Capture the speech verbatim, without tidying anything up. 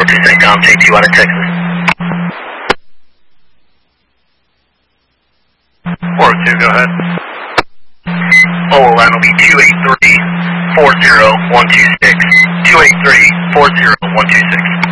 two CENTCOM, take two out of Texas. four two, go ahead. Oh, line will be two eight three, four zero, one two six. two eight three, four zero, one two six.